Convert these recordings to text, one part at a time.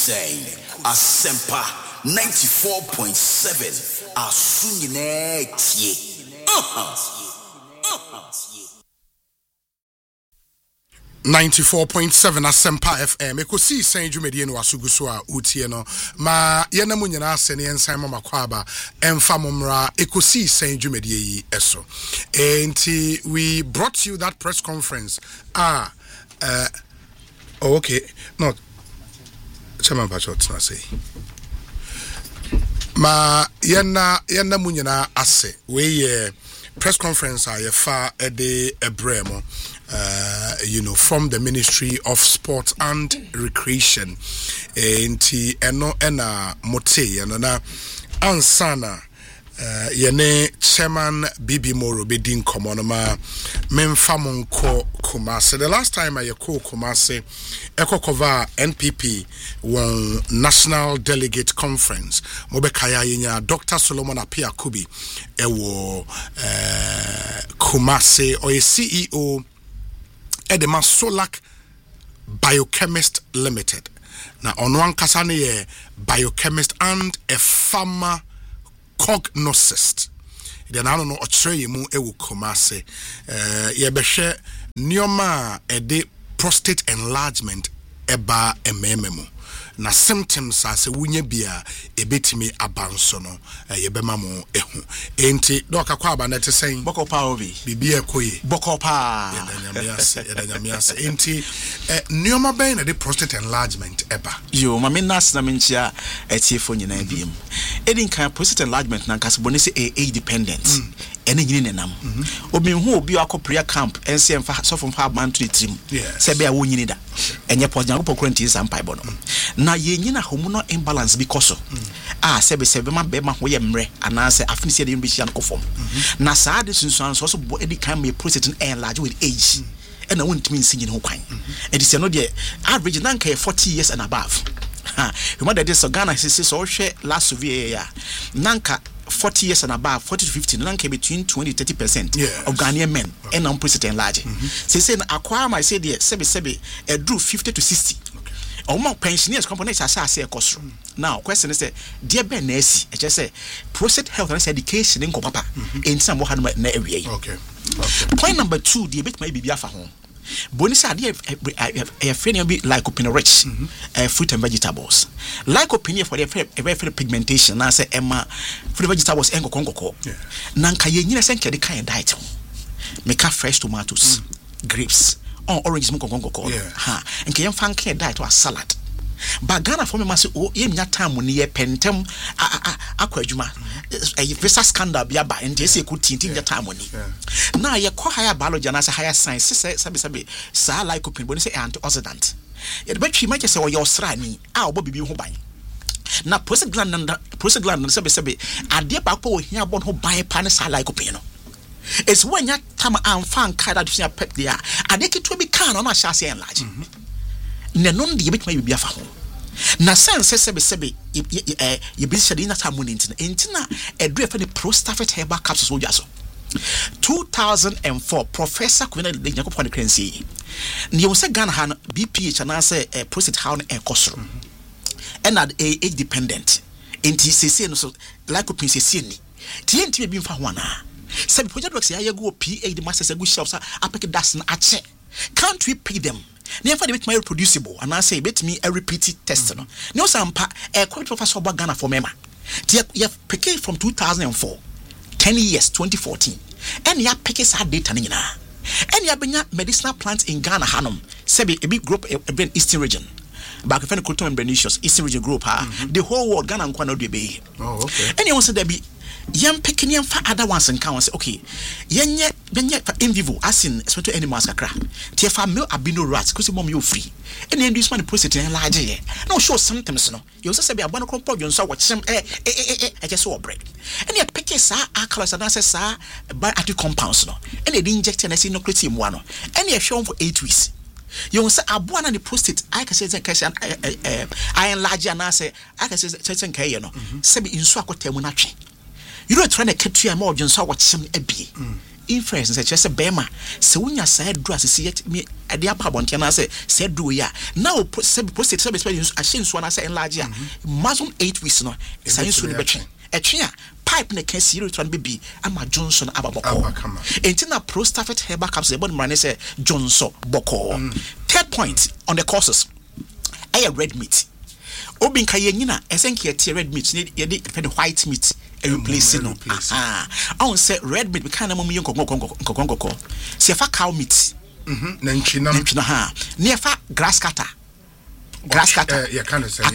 saying Asempa 94.7 Asunyine tie. 94.7 Asempa FM. Ekosi sen dwumedie no asuguso a utie no. Ma yena mu nyina ase ne ensan mama kwaba emfa momra ekosi sen dwumedie yi eso. Enti we brought you that press conference. Okay. No. Chairman Bachot na say. Ma yena mu nyina ase. We press conference a yefa ede ebremo. From the Ministry of Sport and Recreation. Enti eno ena mote na ansana yene Chairman Bibi Moro bedin komonoma memfa monko Kumasi. The last time I call Kumasi ekokova NPP one National Delegate Conference mobekaya yenya Dr. Solomon Apia Kubi ewo Kumasi or CEO Edema Solak Biochemist Limited. Now, on one kasane biochemist and a pharma cognosist. Then I don't know otrey mu ewu Kumasi. Yebeshe nioma ede prostate enlargement eba emememu. Na symptoms as a wunye bia ebetimi abanso no yebema mo ehu enti doka kwa ba na te sen boko pa obi bibia koye boko pa yedanyamiase enti nioma ben na de prostate enlargement eba yo mama nas na menchia etiefo nyina biem edin kan prostate enlargement na kasboni se age dependent ene nyine nenam obi hu obi akopria camp ense emfa sofo mfa man to trim se be a wo nyine da enye pojan ko pokranti sampai bono na ye nyina hormonal imbalance because sebe ma be ma ho ye mre anase afini de be hia no fom na saa de sunsuan so bo edi kan me prostate enlarge with age and I won't mean singing ho kwan and it's no de average nanka 40 years and above remember that so Ghana so last survey ya nanka 40 years and above 40 to 50 nanka between 20 to 30% of Ghanaian men and prostate enlarge say akwa my say de sebe drew 50 to 60 Oma pensioners components are say cost. Now, question is dear Ben Nessie, I just say prostate health and education in Kopapa in some more area. Okay. Point number 2, the bit may be Biafra home. Bonus idea a friend of lycopene rich fruit and vegetables. Lycopene for the very pigmentation, I say Emma for the vegetables and conco. Nanka yen senke the kind diet. Make fresh tomatoes, grapes. Orange mo kongo and can fanke diet or salad but Ghana for me must nya time ni ye pentem akwadwuma a visa scandal bia ba and say could tintin ya time ni na ye ko higher biology and higher science sabi sa lycopene boni say antioxidant ye betwi ma say your srani obo bibi ho ban na prostaglandin sabi ade ba ko hia bon ho ban pa ne sa lycopene no. It's when you time and fan card that you pet there. I think it will be can on a chassis enlarge. Nenon the bit may be a phone. Na sense sebe you be shading that time intina a drift for the prostate herbal capsules. 2004 Professor Kwena de Jacob on the currency. You say Ghana han BPH and answer a prostate hound and costro. And at age dependent. Inti se no so like opin se ni. TNT be for one. Some project works here go PA the masters a good shelves I pick das na ache. Can't we pay them? Never make my reproducible and I say bet me a repeated test no. No sampa a quite professor Ghana for mema. You pick from 2004 10 years 2014 and ya pick sa data nina. And ya benya medicinal plants in Ghana hanum sebi a big group in Eastern region. Back if any culture and Benicious Eastern region group the whole world Ghana and Kwano de be. Oh okay. And you also there be yam picking yam for other ones and count say okay yenye in vivo as in special animals kakra tie fa male albino rats because mom you free and then this man the prostate enlarge here no show symptoms no you say be abana compound you so watch some I just saw break and you pick sa alkaloids and sa bioactive compounds no and they inject and say no create mu no and you show for 8 weeks you say abuana the prostate I can say I enlarge and I say I can say certain care no say be insu akotemu na twe. You don't try to catch your more than so what some ebby. inference say chese bema se wonya sa adru asese me ade aba bonte na say se adru ya now prostate se be ahye nso na say enlarge a maximum 8 weeks no sa nso ni betwe etwe a pipe na can see return baby ama Johnson ababoko entina Prostafet herbal capsule body man say Johnson boko. Third point on the causes red meat obinka yenyina esenke tie red meat ne ye de white meat replace no I say red meat we kind of mum nkokoko se fa cow meat nanchina ha ne fa grass cutter yeah kind of say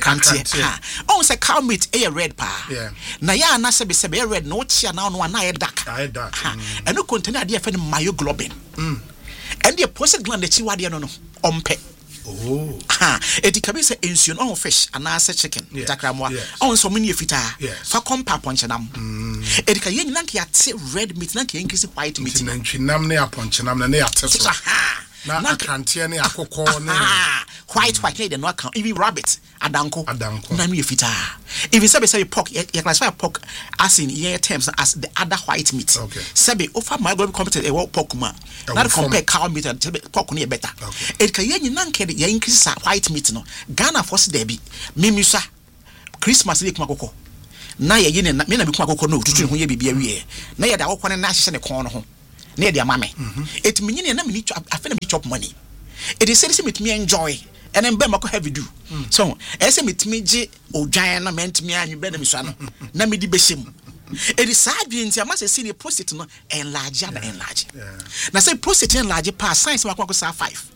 I say cow meat red pa na ya na se be red no chia na no na dark and no contain ade fa myoglobin and the prostate gland that you wade no ompe. Oh, it can be say insuin on fish and answer chicken. Takramwa on so many fita for compa ponchanam. It can yen nanki at red meat nanki increase white meat. Nankinam ne ponchanam ne atesa. Na akantie ne akoko ne white no account even rabbit adanko na me fita. If you say pork you classify pork as in your terms as the other white meat. Sabe offer my go competent e pork ma. Not compare cow meat and pork no better. It can yen nanke ya increase white meat no. Ghana force there be memusa Christmas week makoko. Na ye yin na me na bi makoko no tutu ho ye bibia wie. Na ye da akoko na ahye ne kon no ho. Na dia mame it mean na me afena me chop money it is say me to enjoy and then be mako heavy do so e say me to me gi odwan na ment me anyu be na me so no na me di beshem it is sad nti am say see the prostate no enlarge na say prostate enlarge pa science mako say 5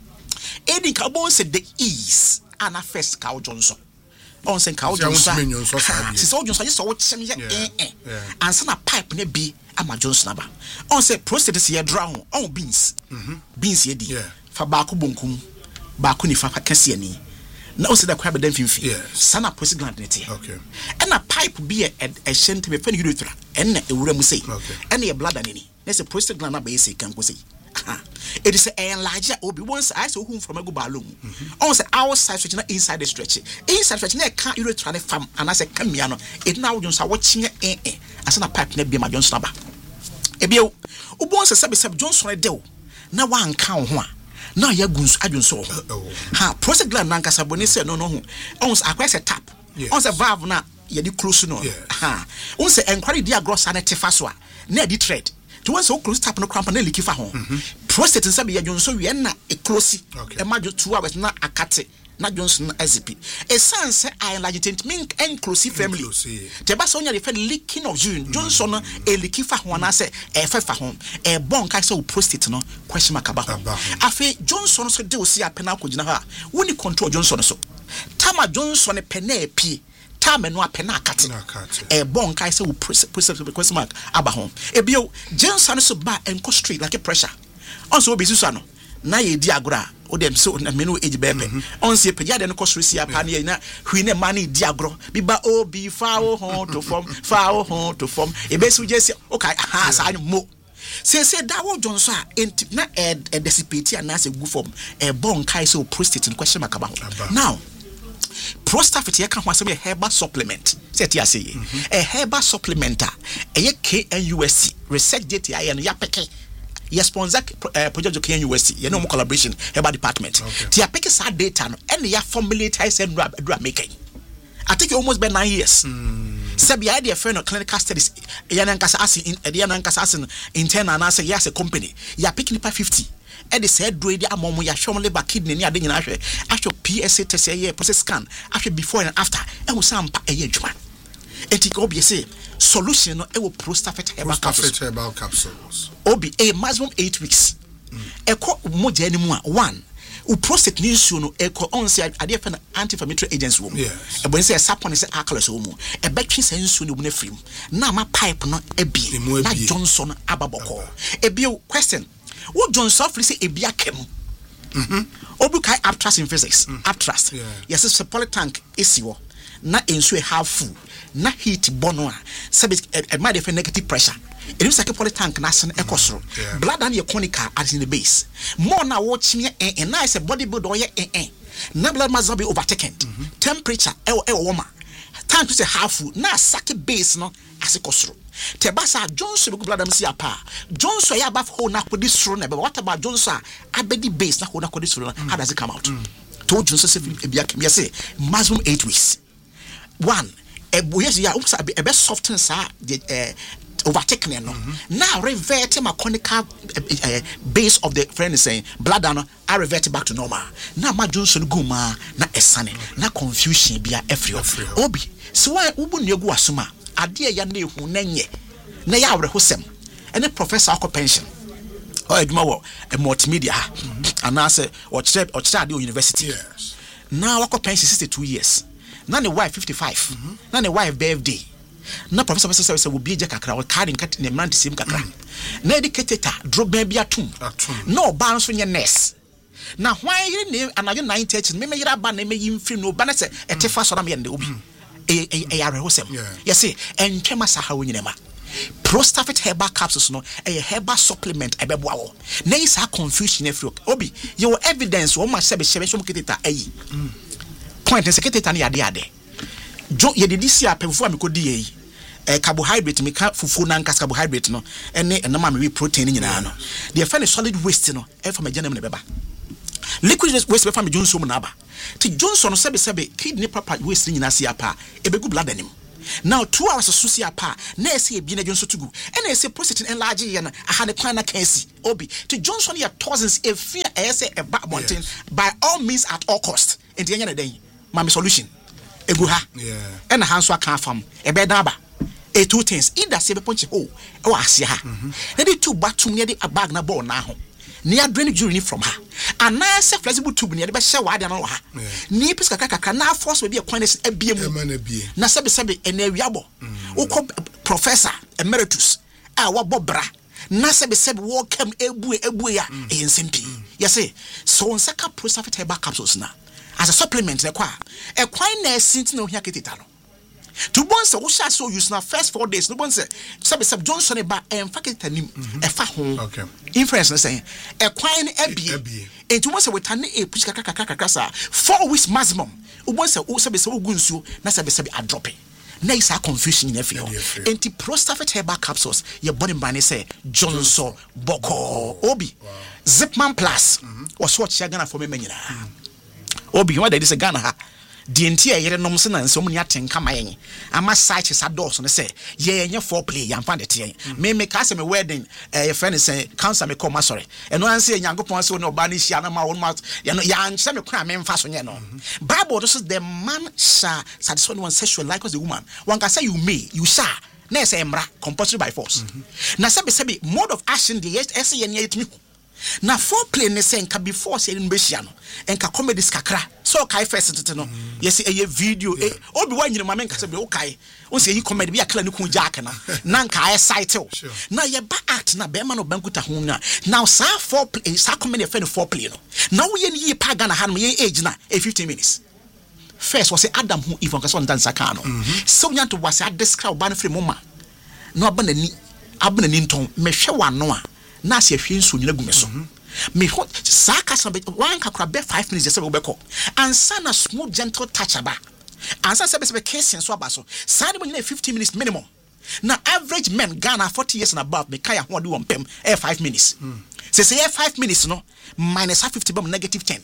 edin ka bon say the ease ana first cow Johnson on say cow Johnson so Johnson so what chim answer na pipe na bi ama Johnson aba on say prostate se drown on beans beans ye di fa ba ko bonkum ba ko ni fa kase ani na o se da kwa be dan finfi sana prostate gland net and a pipe bi a shente be fan urethra and ewura mu sei and e blood ani na say prostate gland na ba say kan ko sei it is a large obi once I saw whom from a go balloon on say outside stretch na inside the stretch na can urethra ne fam and I say kamiano it now Johnson watching as na pipe na bi ma Johnson aba ebio ubon se sebe Johnson e dew na wan kan ho a na ya gunsu adwonso ha prostate gland na nkasa boni se no ho on say akwa se tap on say valve na ye di close no ha on say enquiry dia gross na tefa so a na di thread to once so close tap no cramp na liki fa ho prostate se be ya dwonso we na e close e ma 2 hours na akate na Johnson azipi a sense I like it mean inclusive family te ba so nya refer leaking of June Johnson e liki fa ho na say e fa ho e bon ka say prostate no question mark aba ho afi Johnson so de o si apena akogina ha woni control Johnson so tama Johnson pena epie tama no apena akate e bon ka say question mark aba ho e bio Johnson so ba enko straight like a pressure also obi susu ano na ye di agora o dem so na menu age bebe on se peja de no kostresi apa na na hwi na ma na di agoro bi ba o bi fa o hon to form e be so jesi okay aha sa mo say da wo Johnson na dissipate na say gu form e bon kai so prostate in question makaba now Prostafet ye kan ho asem herbal supplement say ti ase a herbal supplementer e KNUST research data ya no ya peke yes sponsor project KNUST you know collaboration herbal department ti ya peke sa data no and ya formulate I said do making I think almost been 9 years sabi I dey friend of clinical studies ya nan kasa as in ya nan kasa as internal na say yes a company ya picking 50 e dey said do dey amom ya hwom liver kidney ni ade nyina hwe ahwe PSA test ye process scan ahwe before and after e wo sampa e ye adwuma enti ko be say solution no e wo Prostafet herbal capsules obi a maximum 8 weeks e ko moja ni mu a 1 u prostate ni issue no e ko on say ade fa na anti-inflammatory agents wo e bo say sapon say alkalis wo mu e betwi say issue no bu na frim na ma pipe no e bi na Johnson ababoko e bi question wo Johnson free say e bi akem obi kai uptrust in physics uptrust yes a poly tank isiwo na ensure half full na heat bono a sabe e ma dey negative pressure it is like a poly tank na sen ekosoro blood and your conical as in the base more na watch me and na say body build or na blood must be overtaken temperature warmer time to say half full na sake base no as ekosoro Tebasa Johnson be bladam si apa. Johnson ya above ho na kodi soro na be. What about Johnson abedi base na ho na kodi soro? How does it come out? Told Johnson say ebia say maximum 8 weeks. One, yes, yeah, a best soften sa overtaken no. Now revert my conical base of the friend is saying blood I revert back to normal. Now my Johnson guma na esane na confusion be a every obi. So why ubu nyegu asuma ade ya na ehu na nye na ya awre hosem ene professor akọ pension or eduma wo multimedia and I say or ade university. Yes. Now akọ pension 62 years. Na ne wife 55 na ne wife birthday na professor say will be je kakra o card nkat ne man sim kakra na educator drop ba bia tum no ba nso nye nurse na hwan yiri ne anayo 9:30 me yira ba na me yimfiri no ba na se etefa so na me nde obi yare hosem yes entwema sa ha wonyinema Prostaphate herbal capsules no herbal supplement ebeboa wo na is a confusion every obi your evidence wo ma sebe so mketeta ayi point secretary na yade jo ye de disi apefo amikodi yi carbohydrate me ka fufu na nkas carbohydrate no ene enama me protein nyina no the find solid waste no e fa magana me beba liquid waste be fa me Johnson mu na aba ti Johnson no sebe kidney papa waste nyina si apa e be gu blood anim now 2 hours so si apa na ese e bi na Johnson tugu ene ese prostate enlarge ye na aha ne kwan na kansi obi ti Johnson ya thousands e fear ese e ba mountain by all means at all cost enti enya na den mama solution egu ha and hands wa kan fam e be da ba e two things either say be punch oh e wa ase ha na the two batum ne the bag na ball na ho ne ya drain urine from her and na say flexible tube ne be hye wa de na ha ne pisa kakaka na force be kwan ne abie mu na sebe ena awiabo ukọ professor emeritus a wa bobra na sebe wo kam ebu ya e nsempi yes so on saka Prostaphate herbal capsules na as a supplement e kwan na sinti na ohia ketita no to bon se wo sha so use na first 4 days no bon se sebe Johnson ba en faketa nim e fa ho inference na say e kwan na abie enti mo se we tane e push kakaka sa 4 weeks maximum wo bon se wo sebe wo gunsuo na sebe a drop na is a confusion in every enti Prostaphate herbal capsules your body man say Johnson boko obi Zipman Plus was what you gonna for me nyina obi what they say Ghana ha the entire yere nom se na nso mu ni atenka mayen ama site sa dos no say ye enye foreplay yan fa de tie me ka se me wedding your friend say cancer me come sorry eno an say nyankopon se no ba ni hia na ma won ma ya nche me kra me mfa so nye no Bible this is the man shall satisfy one sexual like as the woman one can say you may you shall na say emra compulsory by force na sebe mode of action the yes ye nye etimi na foreplay ne say nka before say no be hia no enka comedy skakra so kai first tete no yes e video obi wa nyina ma me nka se be o kai o say yi comedy bi akla ne kun jack na nka ai site na ye ba act na be ma no bankuta ho now sa foreplay sa comedy fe no foreplay no na wo ye ni yi pa Ghana ha no ye age na 15 minutes first was say Adam who even ka so ndansa kan no so nyanto was say describe ba no free mama no abanani nton me hwe wa no a na se hwe nso nyina gume so me hot saka some one kakra be 5 minutes just be call and sana smooth gentle touch aba and sana be case so aba so sana mo nyina 15 minutes minimum na average men Ghana 40 years and above me kaya ho de won pem 5 minutes say 5 minutes no minus 50 bam -10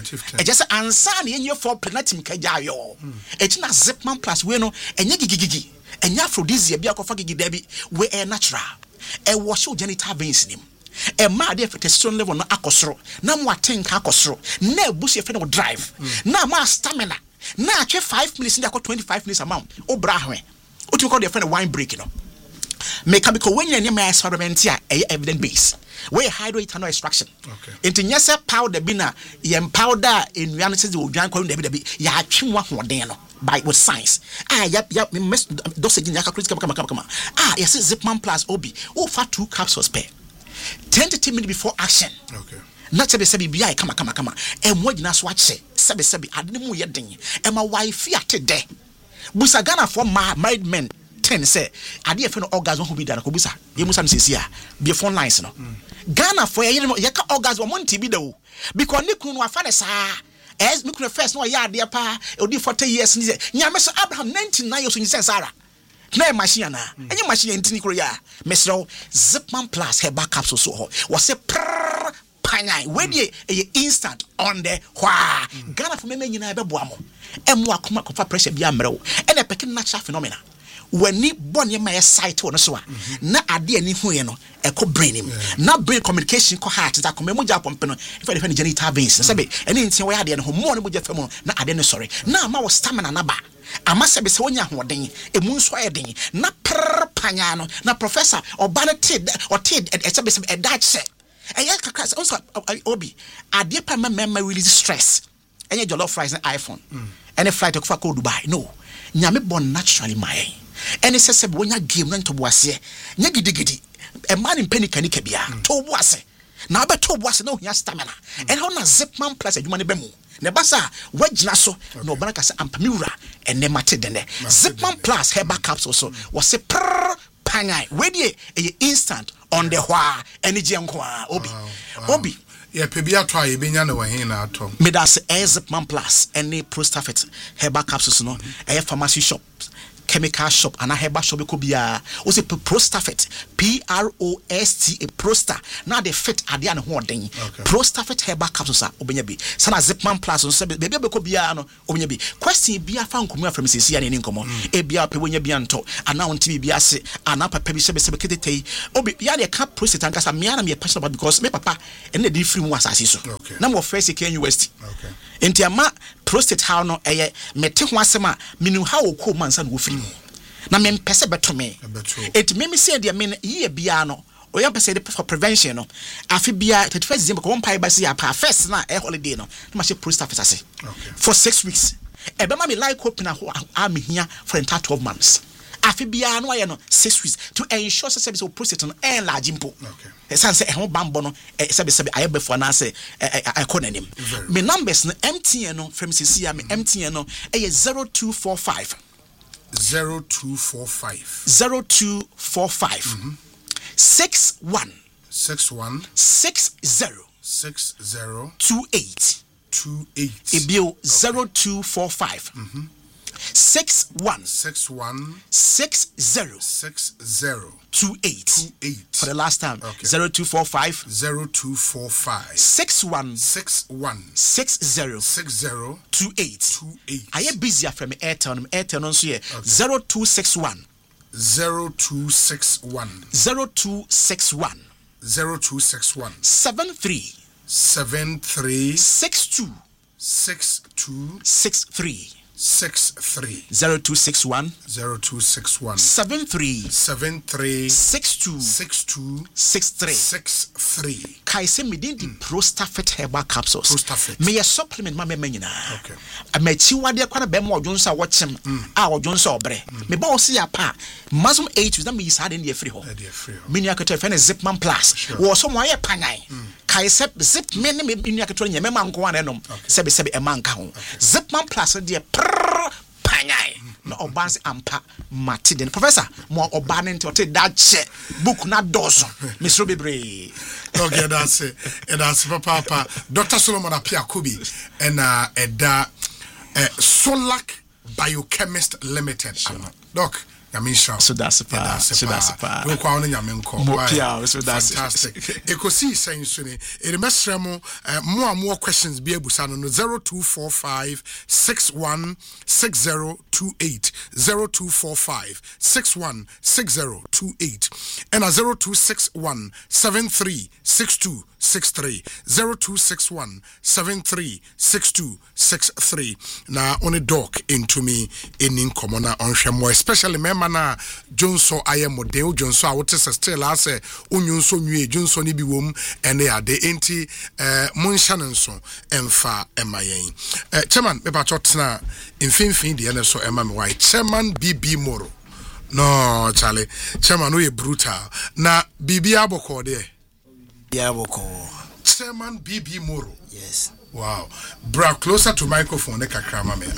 e just answer na yenye for penalty ka ja yo e tina Zipman Plus we no enye gigigigi enye aphrodisiac bi akofa gigida bi we natural e wash your genital veins nim e ma de testosterone level no akosoro na mo atenka akosoro na ebusu e fe no drive na ma stamina na atwe 5 minutes ndi akọ 25 minutes amount o bra hwe o to call the friend wine break no make am because when you any experiment here evidence base we hydroethanol extraction into nyese powder bi na ye powder in reality the odwan kwa debi ya atwenwa hoden no by with science ya dosage nyaka critical kama yes Zipman Plus obi o fa 2 capsules per 10 to 10 minutes before action na sebe bia kama e mo gina so ache sebe ade mu ye den e ma wife atede busa Ghana for married men 10 say ade e fe no orgasm ho bi da ko busa ye musa no sesia be phone lines no Ghana for ye ka orgasm mo nti bi da o because ne kunu no afa ne saa as me kunu first no ya ade pa odi 40 years ni nya me so Abraham 99 years ni Sarah na machine na enye machine ntini kro ya mesro Zipman Plus herbal capsule so ho was say panyai we dey instant on the hwa Ghana for me nyina be boa mo emu akoma kofa pressure bia mrew ene peke natural phenomena wani bone ma ye site wo no so a na ade ani hu ye no eko brain him na brain communication ko heart that ko memo ja pompe no if any genital veins say be ene ntin wo ade no ho mo no mo ja fam na ade no sorry na ma wo stamina na ba ama se be se wonya hoden emu nso ayeden na panya no na professor obana tid or tid e se be se e dach se eye kakra also obi ade pa ma release stress enye jollof fries na iPhone any flight to go Dubai no nyame born naturally my any se wonya game na to boase nya gidigidi e man in panic ani ka bia to boase na be to boase na ohia stamina and how na Zipman Plus adwuma ne bemu ne basa wagina so no bana ka se ampamiwura ene mate dene Zipman Plus herbal capsule so was se panyai we dey instant on the hwa energy enko obi yeah pebia to aye benya na wahin na atom me da se Zipman Plus any Prostafet herbal capsules no pharmacy shops chemical shop and a herbal shop ko bia o se Prostafet PROSTA Prosta na the fit ade an ho den Prostafet herbal capsules obenya bi sana Zipman Plus so be be ko bia no obenya bi question bia fa nkomu afrem sesi ya ne nkomo e bia pe wonya bia nto ana wonti bia ase ana papa bi se be ketete obi ya de ka prostate ankasa me ana me passion because me papa ene dey free mu asase so na mo first K University enti ama prostate how no eye mete ho asema minu ha wo ko mansa no free mu na me mpese beto me it me say dia me ye bia no o ya pese for prevention no afi bia 31 December ko won pai ba si ya pa first na holiday no ma she prostate asase for 6 weeks e be ma me like open a ho am hia for entire 12 months afi bia no aye no 6 weeks to ensure say so prostate no enlarge impo esan say e ho bambo no sebe aye before na say economy me numbers no MTN no from CC me MTN no e 0245 0245 61 60 28 ebio 0245 61 60 28 for the last time 0245 61 60 28 I am busy from Airtel on so 0261 73 62 63 0261 73 62 63 kai se me din di Prostafet herbal capsules me a supplement ma nyina ma chi wade kwa na be mo odwonso a wochem a odwonso obre me ba o se ya pa mazum 8 na me yi sa de ne free ho me ni akato fe na Zipman Plus wo so mo aye panyan kai se zip me ne me ni akato nya me ma nko an enom sebe e man ka ho Zipman Plus de panyai no obanse ampa matiden professor mo obane nti ote da che book na dozo misro bebre okay that's it and that's papa Dr. Solomon Apiakobi and eda Solak Biochemist Limited doc so that's don't call on Yamenko. So that's fantastic. Ekosi saying suni. It must more questions be able to 0245 616028 0245 616028 and 0261 736263 0261 736263 na on a doc into me in common on shamo especially mana Johnson ayemode Johnson a wote still ase onyunso nwie Johnson ni bi wom ene ade enti monshanenso emfa emayen chairman me ba chotna mfimfin de ene so ema me why chairman BB Moro no chale chairman we brutal na BB aboko de chairman BB Moro yes wow bra closer to microphone ne kakrama me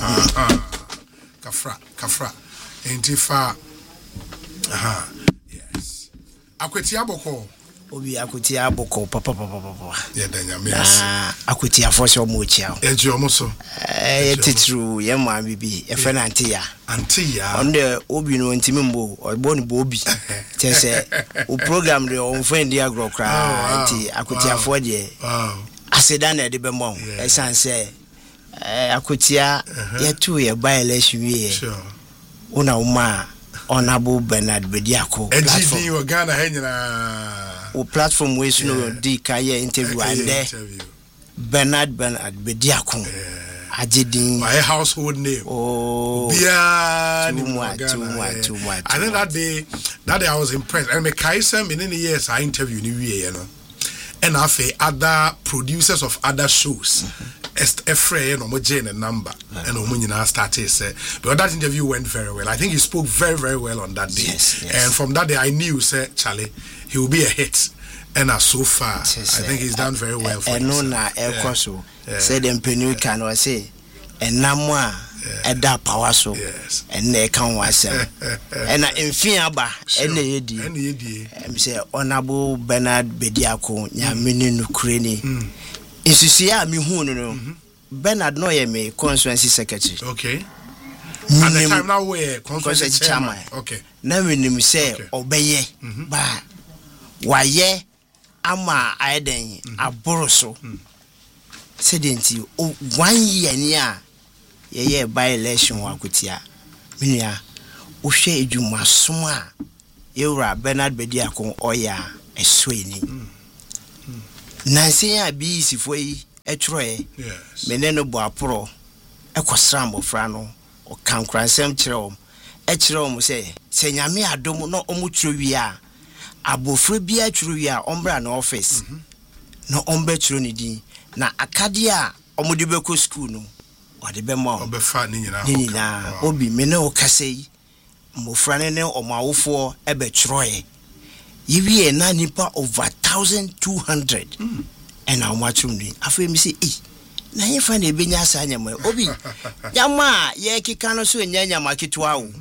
kafra Entifa yes. Akweti aboko Obi Akutia Boko papa. Yeah, then you miss. Akutia for so much. Edge almost so. It's true, Yama Bibi, a friend Antia. Antia. On the Obi no Timimbo or Bonnie Bobby. Just who programmed your own friend Diagro cry. Akutia for ye. I said, Dana de Bemont, as I say. Akutia, yet 2 year by election year. Sure. Una Uma, Honorable Bernard Bediaco. Edgy, you were Ghana hanging o platform we no di kaye interview and there Bernard Bediaco agedin my household name too much. I think that day I was impressed and me kaisa in the years I interviewed you know and I say other producers of other shows Efre no mo Jane number and Omunyina started say but that interview went very well. I think he spoke very, very well on that day. Yes. And from that day I knew say Charlie he will be a hit. And so far I think he's done very well for him. And no so say them penu can or say and namwa eda power so and they can was and in fiaba and the say Honorable Bernard Bediaco nyamini nukreni Insusia mi hu no Bernard no ye me constituency secretary. Okay. At the time now we constituency chairman. Okay. Na we nim say obeye ba waye ama aiden aboroso. Sedenti 1 year ni a ye by election wa kutia. Minia wo hwe edwuma som a yewura Bernard Bediaco oya esweni. Nansi ya bi sifo yi etroe meneno bo aporo ekosra mbofra no o kankuransem kirewom ekirewom se nyame adom no omutro wi a abofra bi atro wi a ombra na office no ombe tro ni din na akade a omudi beko school no ode be mo obefa ni nyina obi mene o kasei mbofra ne omawofo ebe troe yiwie na nipa over 1200 and how much room afa mi say na ye fa na ebenya asa nyama obi nyama ye kika no so nyanya maketwa wo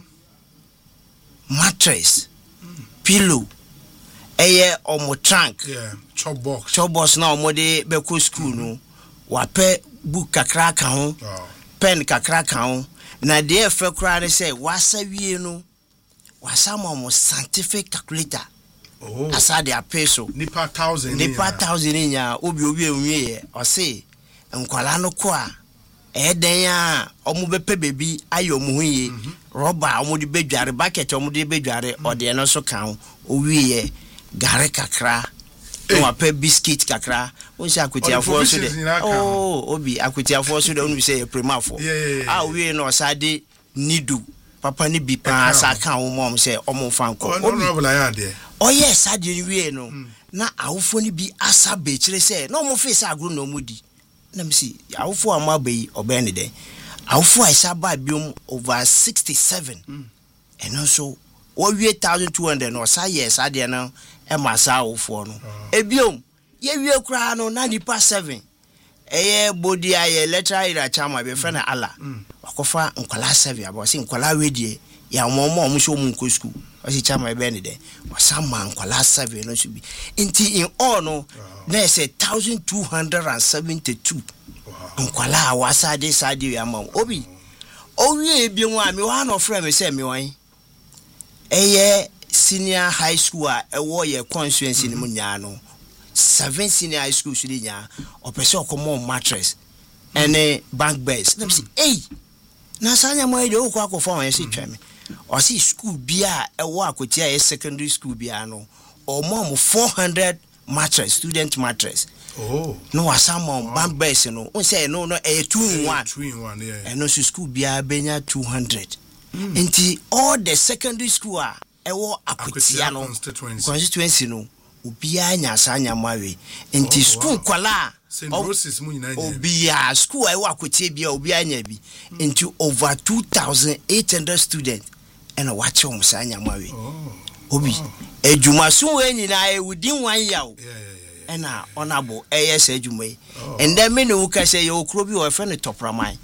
mattress pillow eye omo trunk chop box na omo de beko school no wa pe book kakra ka ho pen kakra ka ho na de efe kra ne say wasa wie no wasa mo scientific calculator. Asa de apeso nipa 1000 nya obi enwie o se nkwala no ko a eden a omo bepe bebi ayo mo huye rubber omo de bedware bucket omo de bedware o de no so kan o wiye gare kakra no ape biscuit kakra o se akutiafo so de obi akutiafo so de onu se primafo a wiye no sade nidu papa ni bi pa sa kan o mom se omo fanko oh yes adi wie no na awofo ni bi asa be kire se na omo face agro na omudi na me si awofo amabai obe ne den awofo aisa ba biom over 67 and also o wie 1200 no sa yes adi na e ma sa awofo no ebiom ye wie kura no na nipa 7 eye body aye letter ira chama be fa na ala wakofa nkwala 7 abo si nkwala wedie ya omo so mu nko school wasi chama ebe ni de wasama nkwala 7 no should be inti in all no na say 1272 nkwala wasade sade ya ma obi owie bi nwa mi wa no frame me say me wan eye senior high school a ewo ye constituency ni munya no 7 senior high school should nya opese okomo mattress ene bank beds na say eh na sanya mo ide okwa akofo won se twame o see school bia ewo akotia ye secondary school bia no o mom 400 mattress student mattress no wasama bank beds no on say no 2 in 1 yeah and no school bia benya 200 enti all the secondary school a ewo akotia no constituency no ubia nya sanya mawe enti school kwala St. Rose's Munina obia school ewo akotie bia obia nya bi into over 2800 students and watch home sanya mawe obi ejuma so enyina e within 1 year and honorable AS ejuma and then me no ka say you kro bi o fe no topraman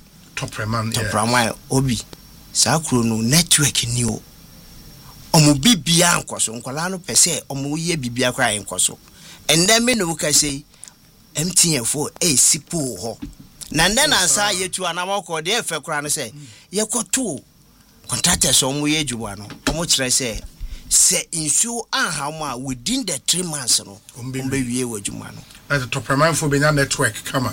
obi sa kro no network ni o omo bibia nkoso nkwala no pese omo ye bibia kra nkoso and then me no ka say MTN4 sipo ho na then ansa yetu anamako de efe kura no say yekoto contractors omo ye djuma no omo kire say insu ahama within the 3 months no ombe wie wadjuma no as a top man for benya network kama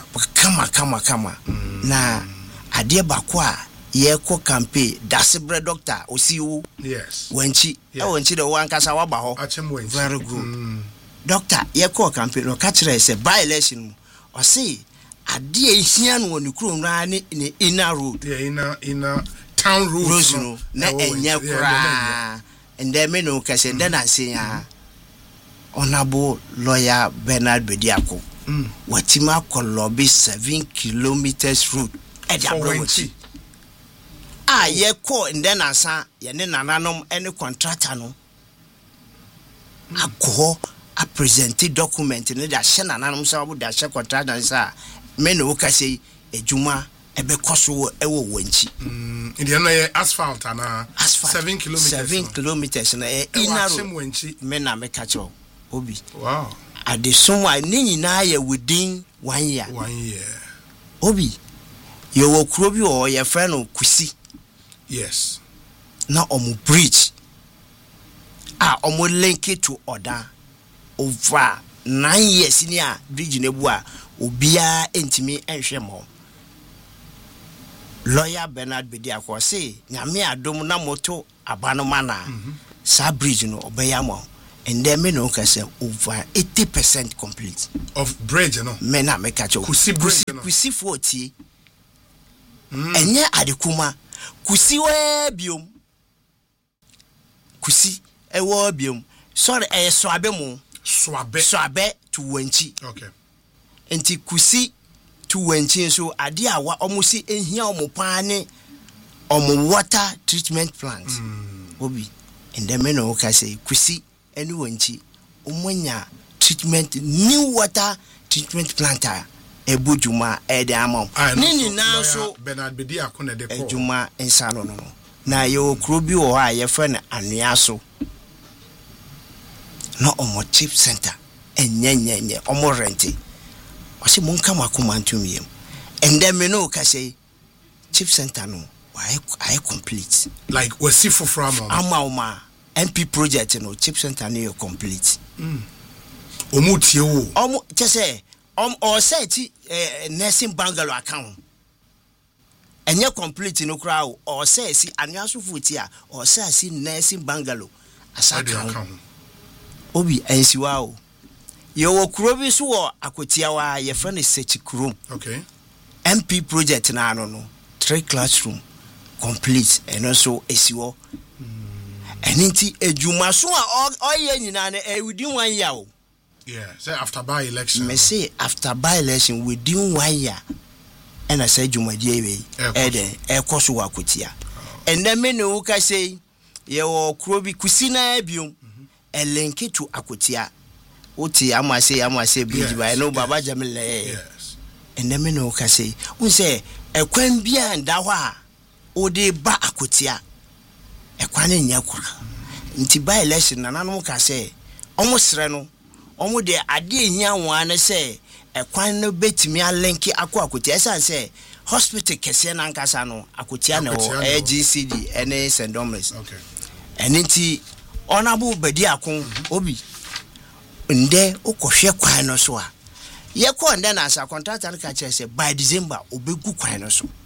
na ade bako a ye ko campaign dasebre doctor osiwo yes wanchi wanchi de wankasa waba ho very good doctor ye ko campaign no ka kire say by election o say ade ehia no woni kuro nra ni inner road inner town roads no na enya kura and then me no ka say then I say honorable lawyer Bernard Bediako watima ko lobby 7 kilometers route e dia bronchi ye ko and then asa ye ne nananom any contractor no akọ a present document ne da hye nananom sa wo da hye contractor sa me no ka say ejuma ebe koso ewo wanchi India no asphalt ana 7 kilometers na inaro wanchi me na me catch obi wow adesonwa ni na ye within 1 year obi yo wo kuro bi o ye friend no kusi yes na omu bridge omu link it to order over 9 years ni a bridge na bu a obia entimi enhwe mo lawyer Bernard Bediako say nyame adom na moto abanoma na sa bridge no obeyamo and then me no ka say over 80% complete of bridge no me na me ka cho kusi bridge no kusi 40 enye adekuma kusi we biom kusi ewo biom sorry soabe mu soabe to wanchi okay enti kusi to wanchi so ade awa omusi ehia omupane water treatment plant obi and then me no ka say kusi eni wanchi omonya treatment new water treatment plant ebujuma ede amam nini na so Bernard Bediako na de ko ejuma ensano no na ye okrobi wo ha ye fa na anua so no omo chip center enyenyenye omo renti o se mon kama kuma ntumiem and then me no ka say chip center no why complete like wasi for from ama MP project no chip center no complete omutie wo omo chese or say nursing bungalow account enye complete no kra or say si anyaso futi a or say si nursing bungalow asaka obi ensiwa o ye wo kuro bi so wo akotia wa ye friend search kuro okay MP project na no 3 classroom complete and also esiwo eninti ejuma so a oye nyina na within 1 year o yeah say after by election me say after by election within 1 year and I say jumadi ewe eden ekoso wakotia and then me no ka say ye wo kuro bi kusina biom a link to akotia oti ama say bridge by no baba jamile yes and then me no ka say un say ekwan bia nda ho a odi ba akotia ekwan nya kura nti by election nananom ka say omo sre no omo de ade ehia wan na say ekwan no betimi a link akotia san say hospital kese na nkasa no akotia na o GCD ene St. Thomas okay eniti honorable Bediako obi nde okohwe kwan no so a ye ko nde na asa contractor ka kire say by December obegu kwan no so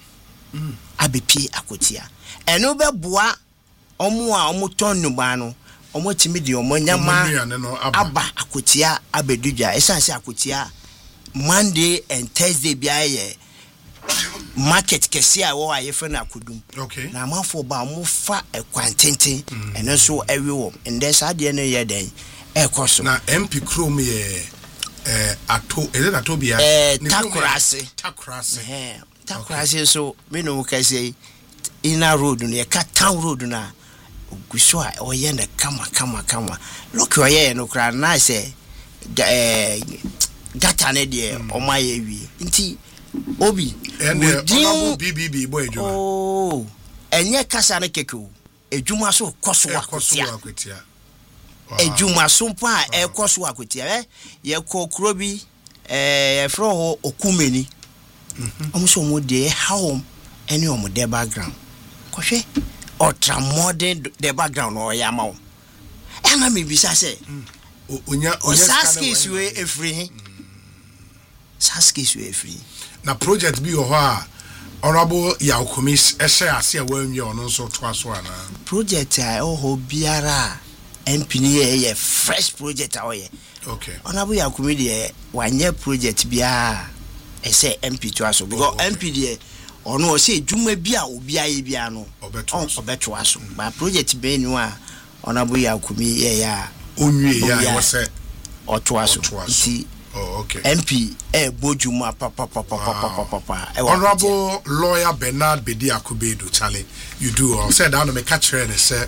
abepi akotia eno beboa omo a omo ton nuba no omo timi de omo nyama aba akotia abedudwa esanse akotia Monday and Thursday bia ye market kesi a wo ayefe na akudum okay na amafo ba mo fa ekwantenten eno so ewewo nde sa de no ye den ekoso na MP Chrome ye ato ele ato bia takrase so me no ka say inner road no ye ka town road na guso a oye na kama look oye no kra na say gata ne de omaye wi nti obi and honorable BBB boy ejuma enye kasa na keke o ejuma so koso akotia ejuma sompa ekoso akotia ye ko krobi fro ho okumeni omuso mo de home any omo de background kohwe ultra modern the background o ya ma o ana me bisa se onya saskis we efri saskis we efri na project bi ho a honorable Yakumis ase a wanwie ono nso to aso ana project a ho biara MP ni fresh project a oye okay honorable Yakumi de wanye project bia ese MP to aso because MP de ono say dwuma bia obi aye bia no obeto aso ba project be ni a honorable Yakumi ya onwie ya wose oto aso iti okay MP bojuma papa honorable lawyer Bernard Bedi Akubedo Charlie you do all said down me catch her and say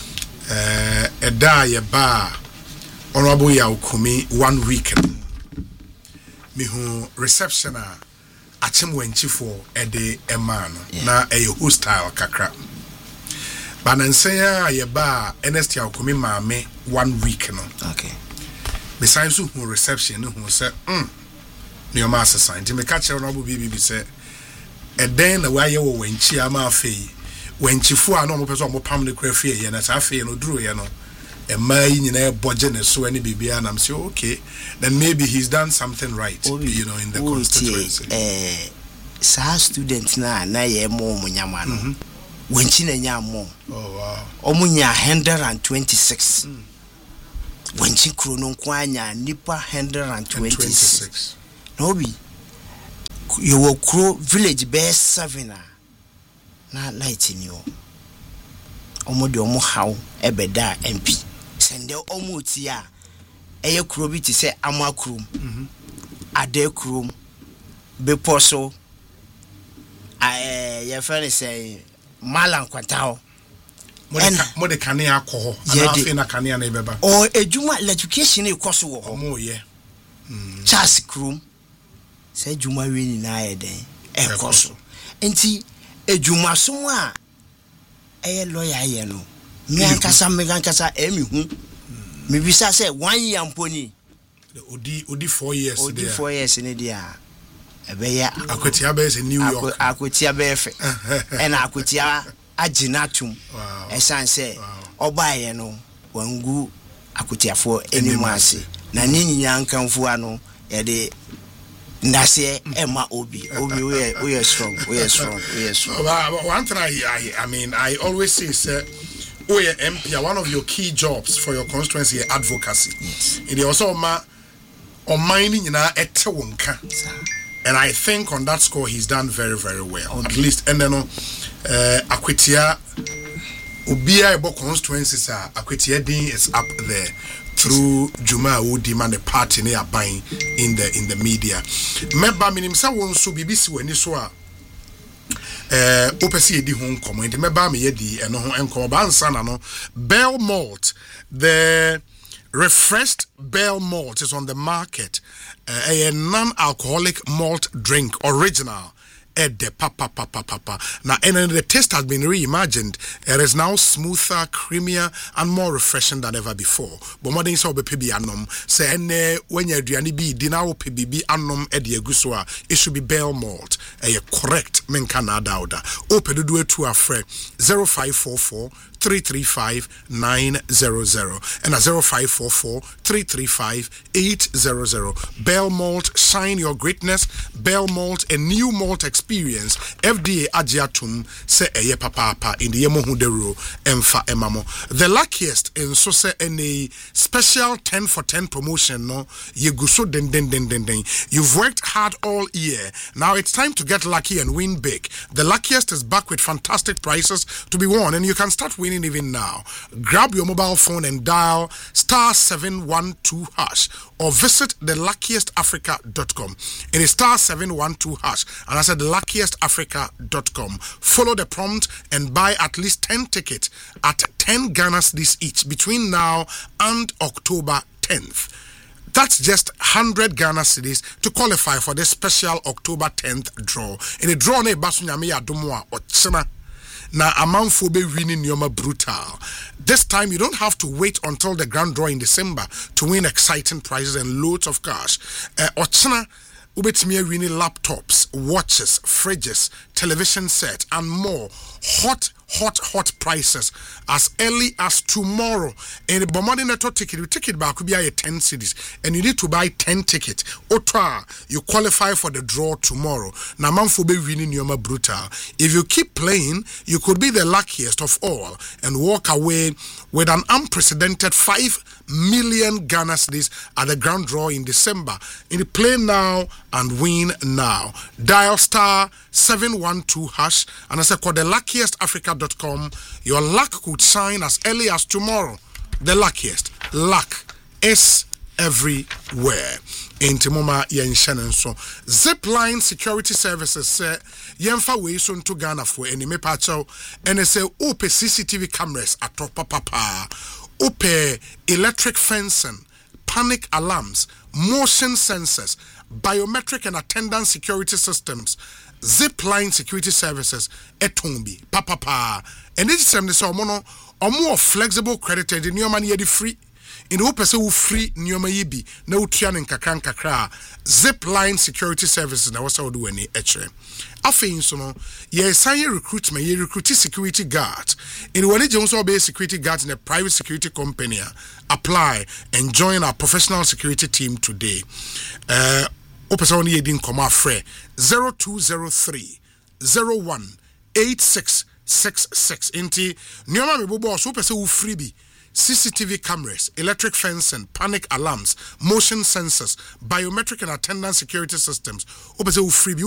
eda ye ba honorable Yakumi 1 week me hu reception a achim wenchifo ede ema no na hostile kakra banansen ye ba Ernest Yakumi maame 1 week no okay besides who reception who said near master sign me catch honorable BB say eden na waye wo wenchi ama afei wenchifo a no mo person mo pam ne kra fie ye na sa afei no duro ye no e mai nyina boje ne so ani bibia na am say okay then maybe he's done something right you know in the constituency sa student na ye mo nyama no wenchi na nya mo oh wow omunya 126 wenchi krono kwanya nipa 126 no be you will grow village best 7 na light ni o omo de omo haw ebeda MP sende omo ti a eye kro bi ti se amakrum ade krum beposo ye fere say malan kwatao mo de kane akọ ana afi na kane na ebeba o ejuma education e koso wo ho mo ye Charles Krum say ejuma we ni na eden e koso enti ejuma so a eye lawyer ye no me ankasa emi hu me bisa say 1 year mponi odi 4 years odi 4 years ni dia ebeya akotia be se New York akotia be fe ena akotia aginatum esanse obaye no wangu akotiafo enimase na ninyinya nkanfu ano ye de ndase ema obi we are strong one thing I mean I always say sir MP one of your key jobs for your constituency advocacy it also on mining nyina ete wonka and I think on that score he's done very very well at least and then Akwetia Ubia Ebo constituencies Akwetia din is up there through Juma Udima the party they are buying in the media. Member minim sa won so BBC wani so a opesi edi ho nkomo enti member me yedi eno ho enkomo ba nsa na no Bell Malt the refreshed Bell Malt is on the market a non-alcoholic malt drink original the papa. Now, and the taste has been reimagined. It is now smoother, creamier, and more refreshing than ever before. But more than so, be PB anom. Say, when you're doing dinner, PB anom edi eguswa. It should be Bell Malt. Correct. Men Canada order. Open the door to a friend 0544 335 900 and a 0544 335 800. Bell Malt, shine your greatness. Bell Malt, a new malt experience. FDA agiatum se eye papa in the yemo hudero emfa emamo. The luckiest in so se any special 10 for 10 promotion no ye guso den. You've worked hard all year. Now it's time to get lucky and win big. The luckiest is back with fantastic prizes to be won, and you can start winning even now. Grab your mobile phone and dial *712# or visit theluckiestafrica.com. It is *712#, and I said luckiestafrica.com. Follow the prompt and buy at least 10 tickets at 10 Ghana cedis each between now and October 10th. That's just 100 Ghana cedis to qualify for this special October 10th draw. In the draw, ne basu nyame ya domo a ochena na amanfo be winning Nyoma brutal. This time you don't have to wait until the grand draw in December to win exciting prizes and loads of cash. Ochana ubetimi winning laptops, watches, fridges, television set and more. Hot prices as early as tomorrow. And the Bomadi Network ticket, you ticket back could be 10 cities, and you need to buy 10 tickets. Otra, you qualify for the draw tomorrow. Namanfo be winning Nyoma brutal. If you keep playing, you could be the luckiest of all and walk away with an unprecedented 5 million Ghana cedis at the grand draw in December. In the play now and win now. Dial star 712 hash and as I call the luckiestafrica.com. Your luck could shine as early as tomorrow. The luckiest luck is everywhere. Intimoma yen shannon so Zipline Security Services say yemfa we so to Ghana for any me pacho and say ope CCTV cameras at top papa. Ope electric fencing, panic alarms, motion sensors, biometric and attendance security systems. Zipline Security Services etombi papa and this time this omo more flexible credited in your money free in the person who free nyoma yibi na utua nkakran kakra. Zipline Security Services na wasa do any echere afei so no ye sign recruitment ye recruit security guard in one Johnson be security guard in a private security company. Apply and join our professional security team today. Opesa oni yedin koma frɛ 0203 01 8666 inti nyoma me bobo so pese wo free bi CCTV cameras, electric fencing, panic alarms, motion sensors, biometric and attendance security systems. Opese wo free bi